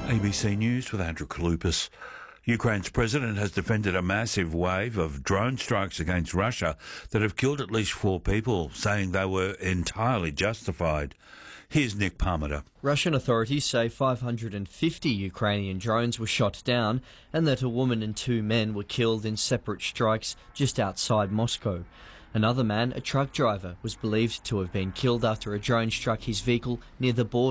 ABC News with Andrew Kaloupas. Ukraine's president has defended a massive wave of drone strikes against Russia that have killed at least 4 people, saying they were entirely justified. Here's Nick Parmenter. Russian authorities say 550 Ukrainian drones were shot down and that a woman and 2 men were killed in separate strikes just outside Moscow. Another man, a truck driver, was believed to have been killed after a drone struck his vehicle near the border.